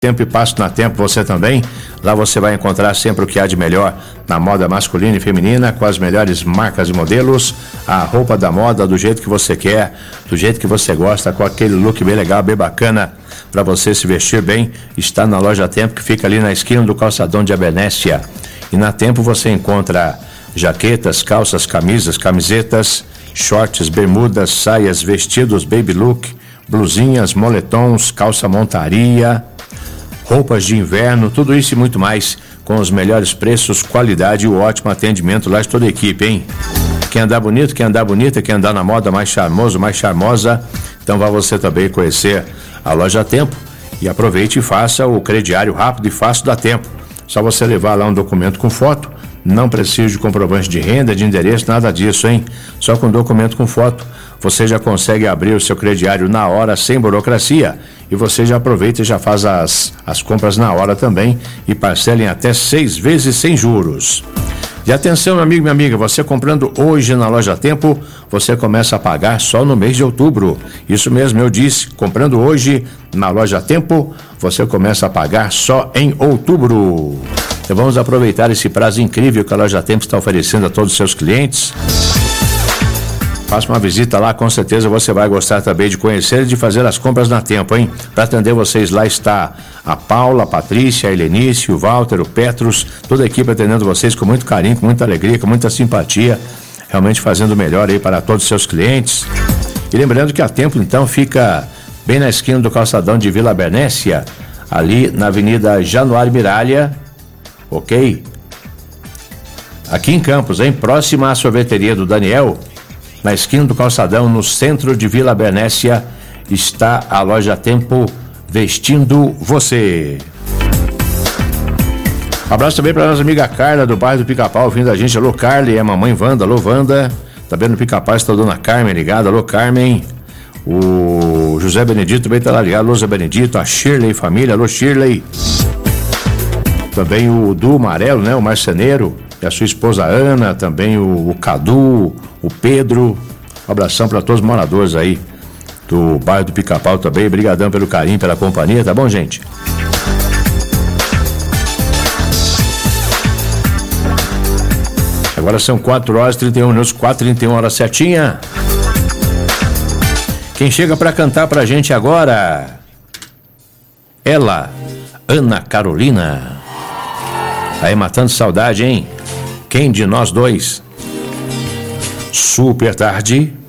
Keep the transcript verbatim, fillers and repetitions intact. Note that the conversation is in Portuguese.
Tempo e Passo na Tempo, você também. Lá você vai encontrar sempre o que há de melhor na moda masculina e feminina, com as melhores marcas e modelos, a roupa da moda do jeito que você quer, do jeito que você gosta, com aquele look bem legal, bem bacana, para você se vestir bem. Está na Loja Tempo, que fica ali na esquina do calçadão de Abernésia. E na Tempo você encontra jaquetas, calças, camisas, camisetas, shorts, bermudas, saias, vestidos, baby look, blusinhas, moletons, calça montaria, roupas de inverno, tudo isso e muito mais, com os melhores preços, qualidade e o ótimo atendimento lá de toda a equipe, hein? Quer andar bonito, quer andar bonita, quer andar na moda mais charmoso, mais charmosa, então vá você também conhecer a Loja Tempo e aproveite e faça o crediário rápido e fácil da Tempo. Só você levar lá um documento com foto, não precisa de comprovante de renda, de endereço, nada disso, hein? Só com documento com foto, você já consegue abrir o seu crediário na hora, sem burocracia, e você já aproveita e já faz as, as compras na hora também e parcela em até seis vezes sem juros. E atenção, meu amigo e minha amiga, você comprando hoje na Loja Tempo, você começa a pagar só no mês de outubro. Isso mesmo, eu disse, comprando hoje na Loja Tempo, você começa a pagar só em outubro. Então vamos aproveitar esse prazo incrível que a Loja Tempo está oferecendo a todos os seus clientes. Faça uma visita lá, com certeza você vai gostar também de conhecer e de fazer as compras na Tempo, hein? Para atender vocês lá está a Paula, a Patrícia, a Helenice, o Walter, o Petros, toda a equipe atendendo vocês com muito carinho, com muita alegria, com muita simpatia, realmente fazendo o melhor aí para todos os seus clientes. E lembrando que a Tempo então fica bem na esquina do calçadão de Vila Abernésia, ali na Avenida Januário Miralha, ok? Aqui em Campos, hein? Próxima à sorveteria do Daniel, na esquina do calçadão, no centro de Vila Abernésia, está a Loja Tempo vestindo você. Um abraço também para a nossa amiga Carla, do bairro do Pica-Pau, ouvindo a gente. Alô, Carly, é a mamãe Wanda. Alô, Wanda. Também no Pica-Pau está a dona Carmen ligada. Alô, Carmen. O José Benedito também está lá ligado. Alô, José Benedito. A Shirley, família. Alô, Shirley. Também o Du Amarelo, né? O marceneiro. E a sua esposa Ana, também o, o Cadu, o Pedro. Um abração para todos os moradores aí do bairro do Pica-Pau também. Obrigadão pelo carinho, pela companhia, tá bom, gente? Agora são quatro horas e trinta e um minutos, quatro e trinta e um, hora certinha. Quem chega para cantar pra gente agora? Ela, Ana Carolina. Aí matando saudade, hein? Quem de nós dois? Super tarde.